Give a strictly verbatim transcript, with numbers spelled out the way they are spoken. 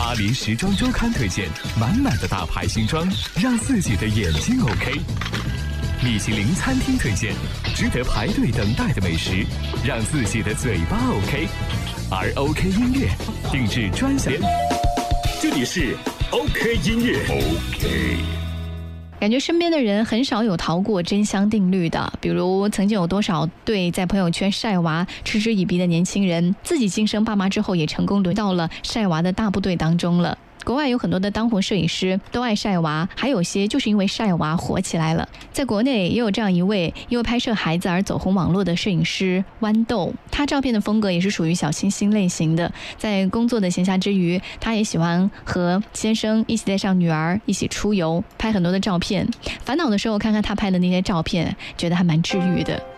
巴黎时装周刊推荐，满满的大牌新装，让自己的眼睛 OK。米其林餐厅推荐，值得排队等待的美食，让自己的嘴巴 OK。而 OK 音乐定制专享，这里是 OK 音乐 OK。 感觉身边的人很少有逃过真香定律的，比如曾经有多少对在朋友圈晒娃嗤之以鼻的年轻人，自己晋升爸妈之后也成功轮到了晒娃的大部队当中了。国外有很多的当红摄影师都爱晒娃，还有些就是因为晒娃火起来了。在国内也有这样一位因为拍摄孩子而走红网络的摄影师豌豆，他照片的风格也是属于小清新类型的。在工作的闲暇之余，他也喜欢和先生一起带上女儿一起出游，拍很多的照片。烦恼的时候看看他拍的那些照片，觉得还蛮治愈的。